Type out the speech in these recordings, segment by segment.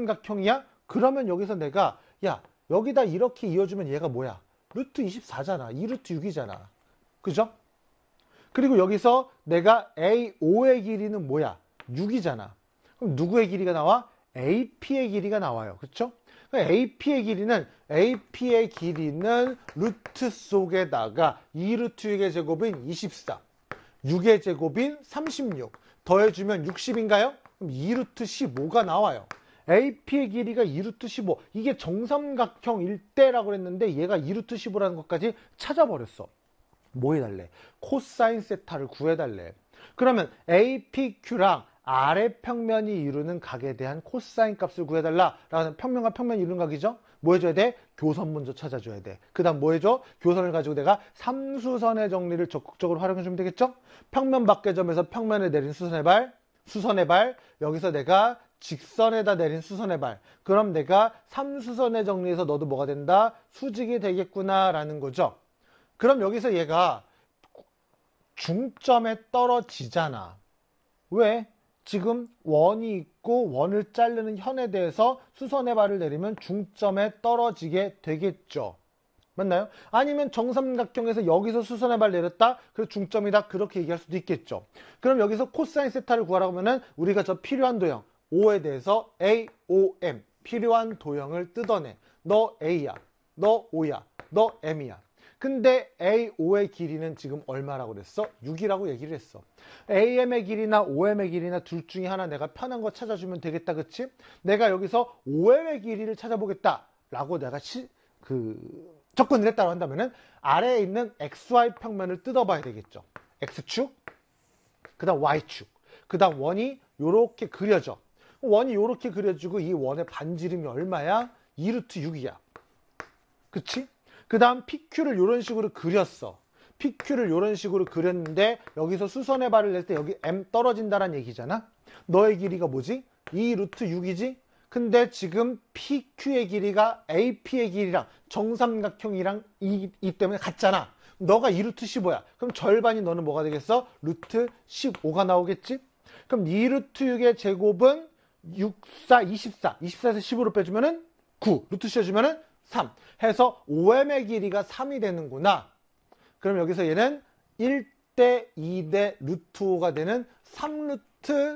정삼각형이야? 그러면 여기서 내가 야 여기다 이렇게 이어주면 얘가 뭐야? 루트 24잖아. 2루트 6이잖아. 그죠? 그리고 여기서 내가 A5의 길이는 뭐야? 6이잖아. 그럼 누구의 길이가 나와? AP의 길이가 나와요. 그렇죠? AP의 길이는 루트 속에다가 2루트 6의 제곱인 24, 6의 제곱인 36 더해주면 60인가요? 그럼 2루트 15가 나와요. AP의 길이가 2루트 15. 이게 정삼각형일 때라고 했는데 얘가 2루트 15라는 것까지 찾아버렸어. 뭐 해달래? 코사인 세타를 구해달래. 그러면 APQ랑 아래 평면이 이루는 각에 대한 코사인 값을 구해달라. 라는 평면과 평면이 이루는 각이죠? 뭐 해줘야 돼? 교선 먼저 찾아줘야 돼. 그 다음 뭐 해줘? 교선을 가지고 내가 삼수선의 정리를 적극적으로 활용해주면 되겠죠? 평면 밖의 점에서 평면에 내린 수선의 발, 여기서 내가 직선에다 내린 수선의 발. 그럼 내가 삼수선의 정리에서 너도 뭐가 된다? 수직이 되겠구나 라는 거죠. 그럼 여기서 얘가 중점에 떨어지잖아. 왜? 지금 원이 있고 원을 자르는 현에 대해서 수선의 발을 내리면 중점에 떨어지게 되겠죠. 맞나요? 아니면 정삼각형에서 여기서 수선의 발 내렸다? 그래서 중점이다. 그렇게 얘기할 수도 있겠죠. 그럼 여기서 코사인 세타를 구하라고 하면은 우리가 저 필요한 도형 O에 대해서 AOM 필요한 도형을 뜯어내. 너 A야. 너 O야. 너 M이야. 근데 AO의 길이는 지금 얼마라고 그랬어? 6이라고 얘기를 했어. AM의 길이나 OM의 길이나 둘 중에 하나 내가 편한 거 찾아주면 되겠다. 그치? 내가 여기서 OM의 길이를 찾아보겠다. 라고 내가 접근을 했다고 한다면은 아래에 있는 XY 평면을 뜯어봐야 되겠죠. X축, 그 다음 Y축, 그 다음 원이 요렇게 그려져. 원이 요렇게 그려지고 이 원의 반지름이 얼마야? 2루트 6이야. 그치? 그 다음 PQ를 이런 식으로 그렸어. PQ를 이런 식으로 그렸는데 여기서 수선의 발을 낼 때 여기 M 떨어진다는 얘기잖아. 너의 길이가 뭐지? 2루트 6이지? 근데 지금 PQ의 길이가 AP의 길이랑 정삼각형이랑 이 때문에 같잖아. 너가 2루트 15야. 그럼 절반이 너는 뭐가 되겠어? 루트 15가 나오겠지? 그럼 2루트 6의 제곱은 6, 4, 24. 24에서 15로 빼주면은 9. 루트 씌워주면은 3 해서 OM의 길이가 3이 되는구나. 그럼 여기서 얘는 1대 2대 루트 5가 되는 3루트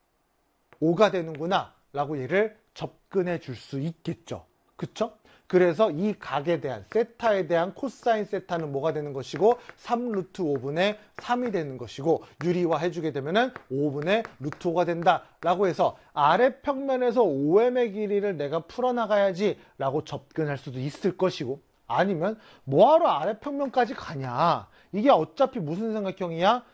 5가 되는구나 라고 얘를 접근해 줄 수 있겠죠. 그쵸? 그래서 이 각에 대한 세타에 대한 코사인 세타는 뭐가 되는 것이고 3루트 5분의 3이 되는 것이고 유리화 해주게 되면은 5분의 루트 5가 된다 라고 해서 아래 평면에서 OM의 길이를 내가 풀어나가야지 라고 접근할 수도 있을 것이고, 아니면 뭐하러 아래 평면까지 가냐, 이게 어차피 무슨 삼각형이야?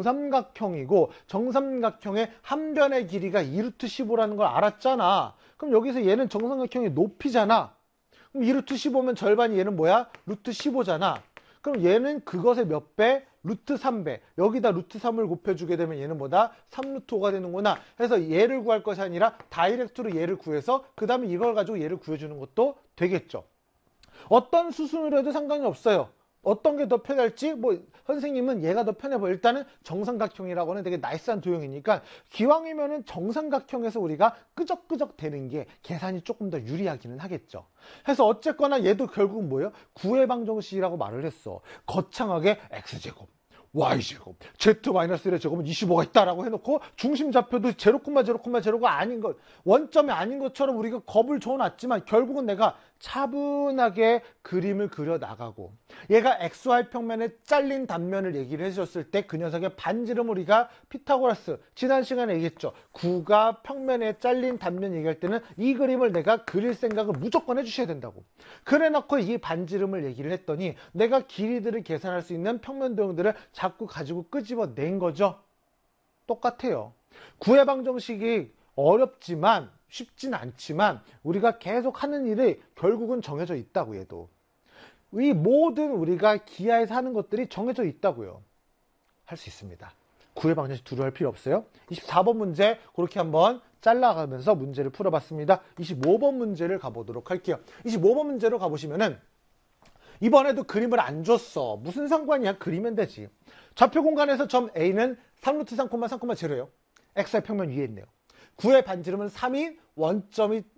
정삼각형이고 정삼각형의 한 변의 길이가 2루트 15라는 걸 알았잖아. 그럼 여기서 얘는 정삼각형의 높이잖아. 그럼 2루트 15면 절반이 얘는 뭐야? 루트 15잖아. 그럼 얘는 그것의 몇 배? 루트 3배. 여기다 루트 3을 곱해주게 되면 얘는 뭐다? 3루트 5가 되는구나. 해서 얘를 구할 것이 아니라 다이렉트로 얘를 구해서 그 다음에 이걸 가지고 얘를 구해주는 것도 되겠죠. 어떤 수순으로 해도 상관이 없어요. 어떤 게 더 편할지 선생님은 얘가 더 편해 보여. 일단은 정삼각형이라고 하는 되게 나이스한 도형이니까 기왕이면은 정삼각형에서 우리가 끄적끄적 되는 게 계산이 조금 더 유리하기는 하겠죠. 해서 어쨌거나 얘도 결국은 뭐예요? 구의 방정식이라고 말을 했어. 거창하게 x제곱 y제곱 z-1의 제곱은 25가 있다라고 해놓고 중심 좌표도 0,0,0,0가 아닌 것, 원점이 아닌 것처럼 우리가 겁을 줘놨지만 결국은 내가 차분하게 그림을 그려 나가고, 얘가 XY 평면에 잘린 단면을 얘기를 해줬을 때 그 녀석의 반지름 우리가 피타고라스 지난 시간에 얘기했죠. 구가 평면에 잘린 단면 얘기할 때는 이 그림을 내가 그릴 생각을 무조건 해주셔야 된다고. 그래 놓고 이 반지름을 얘기를 했더니 내가 길이들을 계산할 수 있는 평면 도형들을 자꾸 가지고 끄집어낸 거죠. 똑같아요. 구의 방정식이 어렵지만 쉽진 않지만 우리가 계속 하는 일이 결국은 정해져 있다고. 얘도 이 모든 우리가 기하에서 하는 것들이 정해져 있다고요. 할 수 있습니다. 구의 방정식 두려워할 필요 없어요. 24번 문제 그렇게 한번 잘라가면서 문제를 풀어봤습니다. 25번 문제를 가보도록 할게요. 25번 문제로 가보시면은 이번에도 그림을 안 줬어. 무슨 상관이야? 그리면 되지. 좌표 공간에서 점 A는 3루트 3,3,0예요. XY 평면 위에 있네요. 구의 반지름은 3인 원점이